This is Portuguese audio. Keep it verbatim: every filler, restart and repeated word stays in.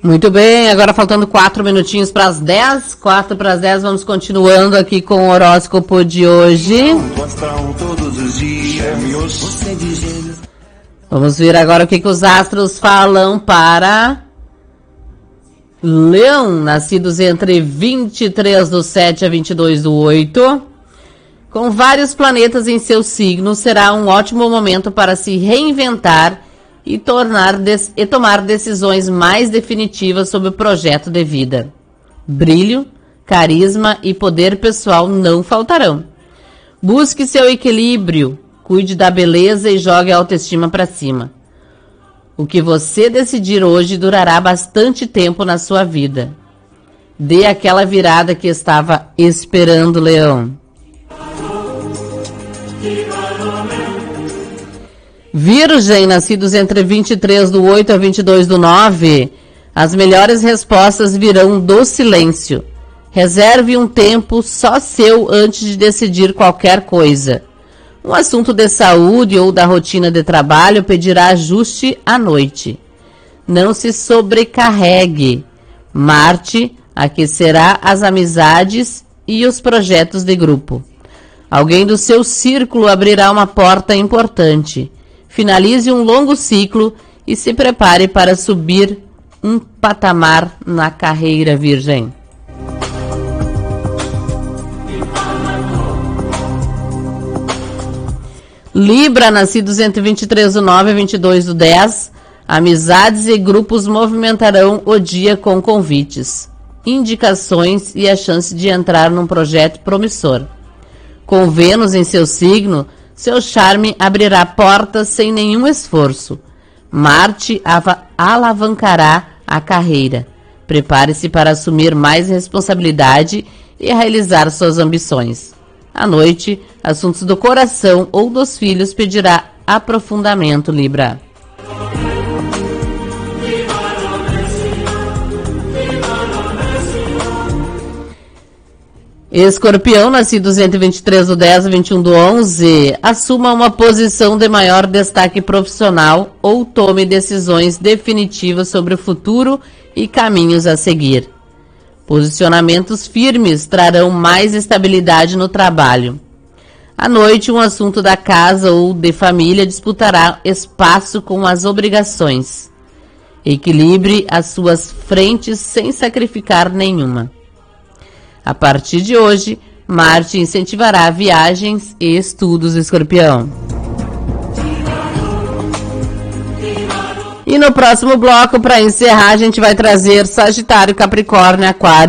Muito bem, agora faltando quatro minutinhos para as dez, quatro para as dez, vamos continuando aqui com o horóscopo de hoje. Vamos ver agora o que, que os astros falam para Leão, nascidos entre vinte e três do sete a vinte e dois do oito. Com vários planetas em seu signo, será um ótimo momento para se reinventar e, tornar des- e tomar decisões mais definitivas sobre o projeto de vida. Brilho, carisma e poder pessoal não faltarão. Busque seu equilíbrio, cuide da beleza e jogue a autoestima para cima. O que você decidir hoje durará bastante tempo na sua vida. Dê aquela virada que estava esperando, Leão. Virgem, nascidos entre vinte e três do oito a vinte e dois do nove, as melhores respostas virão do silêncio. Reserve um tempo só seu antes de decidir qualquer coisa. Um assunto de saúde ou da rotina de trabalho pedirá ajuste à noite. Não se sobrecarregue. Marte aquecerá as amizades e os projetos de grupo. Alguém do seu círculo abrirá uma porta importante. Finalize um longo ciclo e se prepare para subir um patamar na carreira, Virgem. Libra, nascidos entre vinte e três do nove e vinte e dois do dez, amizades e grupos movimentarão o dia com convites, indicações e a chance de entrar num projeto promissor. Com Vênus em seu signo, seu charme abrirá portas sem nenhum esforço. Marte alavancará a carreira. Prepare-se para assumir mais responsabilidade e realizar suas ambições. À noite, assuntos do coração ou dos filhos pedirá aprofundamento, Libra. Escorpião, nascidos entre vinte e três do dez e vinte e um do onze, assuma uma posição de maior destaque profissional ou tome decisões definitivas sobre o futuro e caminhos a seguir. Posicionamentos firmes trarão mais estabilidade no trabalho. À noite, um assunto da casa ou de família disputará espaço com as obrigações. Equilibre as suas frentes sem sacrificar nenhuma. A partir de hoje, Marte incentivará viagens e estudos, Escorpião. E no próximo bloco, para encerrar, a gente vai trazer Sagitário, Capricórnio, Aquário